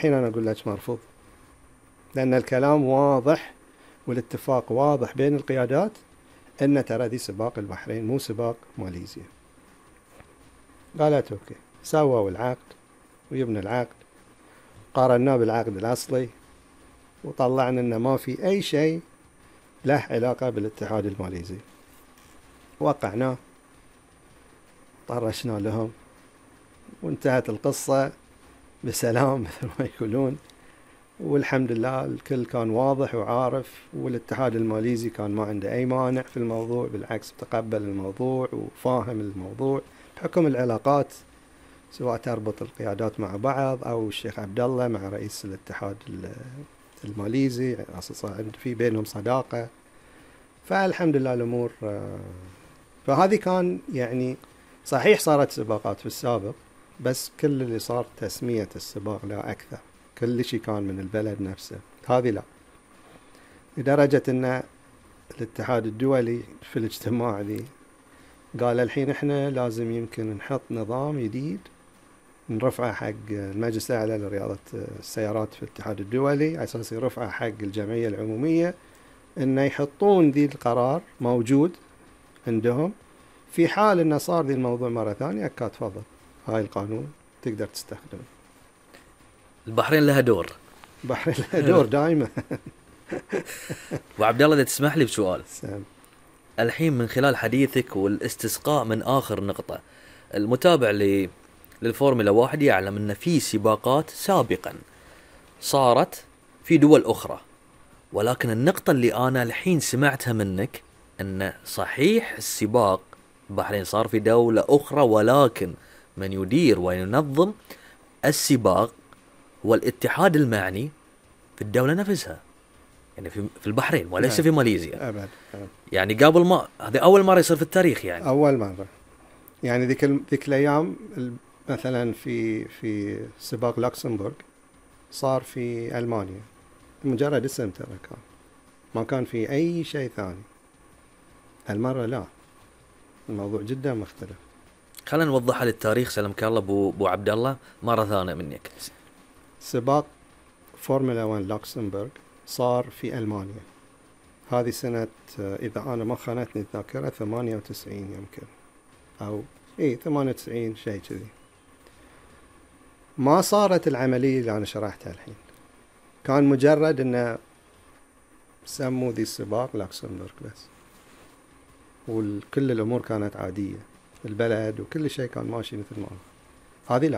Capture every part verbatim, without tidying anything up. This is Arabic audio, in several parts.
الحين أنا أقول لك مرفوض، لأن الكلام واضح والاتفاق واضح بين القيادات أن ترى دي سباق البحرين مو سباق ماليزيا. قالت أوكي، سووا العقد ويبنى العقد، قارناه بالعقد الأصلي وطلعنا أنه ما في أي شيء له علاقة بالاتحاد الماليزي، وقعناه طرشنا لهم وانتهت القصة بسلام مثل ما يقولون. والحمد لله الكل كان واضح وعارف، والاتحاد الماليزي كان ما عنده أي مانع في الموضوع، بالعكس تقبل الموضوع وفاهم الموضوع بحكم العلاقات سواء تربط القيادات مع بعض أو الشيخ عبد الله مع رئيس الاتحاد الماليزي، أساسا في بينهم صداقة. فالحمد لله الأمور. فهذه كان يعني صحيح صارت سباقات في السابق، بس كل اللي صار تسمية السباق لا أكثر، كل شيء كان من البلد نفسه. هذه لا، لدرجة أن الاتحاد الدولي في الاجتماع ذي قال الحين إحنا لازم يمكن نحط نظام جديد نرفعه حق المجلس الأعلى لرياضة السيارات في الاتحاد الدولي، على أساس يرفعه حق الجمعية العمومية، إنه يحطون ذي القرار موجود عندهم في حال إنه صار ذي الموضوع مرة ثانية. أكاد تفضل هاي القانون تقدر تستخدمه. البحرين لها دور، البحرين لها دور دائما. وعبد الله إذا تسمح لي بسؤال سام. الحين من خلال حديثك والاستسقاء من آخر نقطة، المتابع ل للفورمولا واحد يعلم أن في سباقات سابقا صارت في دول أخرى، ولكن النقطة اللي أنا الحين سمعتها منك أن صحيح السباق البحرين صار في دولة أخرى، ولكن من يدير وينظم السباق هو الاتحاد المعني في الدولة نفسها، يعني في في البحرين وليس في ماليزيا. أبد. يعني قبل ما هذه أول مرة يصير في التاريخ، يعني أول مرة. يعني ذيك ذيك الأيام مثلا في في سباق لوكسمبورغ صار في ألمانيا، مجرد اسم ترى كان، ما كان في أي شيء ثاني. المرة لا، الموضوع جدا مختلف. خلينا نوضحها للتاريخ سلمك الله ابو ابو عبد الله مره ثانيه منك. سباق فورمولا واحد لوكسمبورغ صار في ألمانيا، هذه سنة إذا أنا ما خانتني الذاكرة ثمانية وتسعين يمكن، أو إيه ثمانية وتسعين شيء كذي. ما صارت العملية اللي أنا شرحتها الحين، كان مجرد إنه سموا ذي السباق لوكسمبورغ بس، وكل الأمور كانت عادية، البلد وكل شيء كان ماشي مثل ما هو. هذه لا،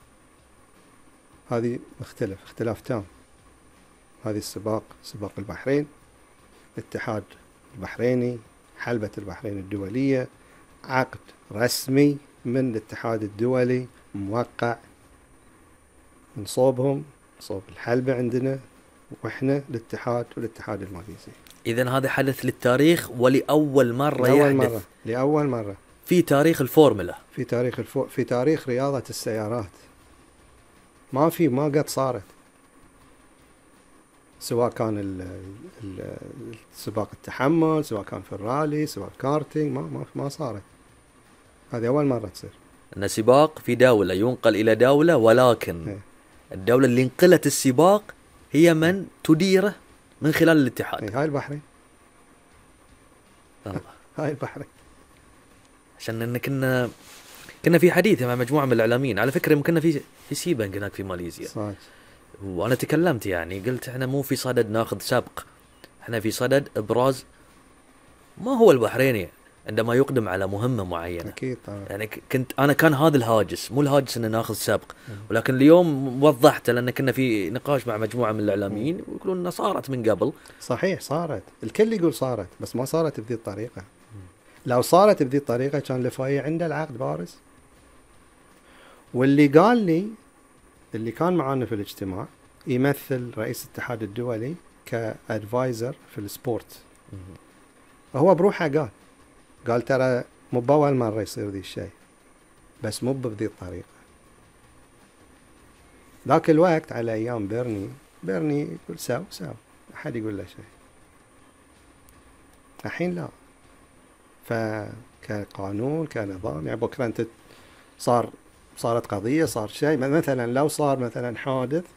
هذه مختلف اختلاف تام. هذه السباق سباق البحرين، الاتحاد البحريني، حلبة البحرين الدولية، عقد رسمي من الاتحاد الدولي موقع من صوبهم، صوب الحلبة عندنا، وإحنا الاتحاد والاتحاد الماليزي. إذن هذا حدث للتاريخ ولأول مرة لأول يحدث مرة. لأول مرة في تاريخ الفورمولا، في تاريخ الفو... في تاريخ رياضة السيارات. ما في ما قد صارت، سواء كان ال... ال... سباق التحمل، سواء كان في الرالي، سواء كارتينج، ما ما ما صارت. هذه أول مرة تصير. أن سباق في دولة ينقل إلى دولة، ولكن هي. الدولة اللي انقلت السباق هي من تديره من خلال الاتحاد. هي. هاي البحرين. الله. هاي البحرين. عشان إن كنا كنا في حديث مع مجموعة من الإعلاميين، على فكرة كنا في في سيبنج هناك في ماليزيا. صحيح. وأنا تكلمت يعني قلت إحنا مو في صدد ناخذ سبق، إحنا في صدد إبراز ما هو البحريني عندما يقدم على مهمة معينة. أكيد طبعا. يعني كنت أنا كان هذا الهاجس، مو الهاجس إن ناخذ سبق، ولكن اليوم وضحت لأن كنا في نقاش مع مجموعة من الإعلاميين ويقولون إنها صارت من قبل. صحيح صارت، الكل يقول صارت، بس ما صارت بذي الطريقة. لو صارت بذي الطريقة كان لفاي عنده العقد بارز. واللي قال لي اللي كان معانا في الاجتماع يمثل رئيس الاتحاد الدولي كادفايزر في السبورت، هو بروحه قال قال ترى مو بأول مرة يصير ذي الشيء، بس مو بذي الطريقة. ذاك الوقت على أيام بيرني بيرني يقول ساو ساو، أحد يقول له شيء. الحين لا، فكقانون كنظام يعني بكرة أنت صار صارت قضية، صار شيء مثلا، لو صار مثلا حادث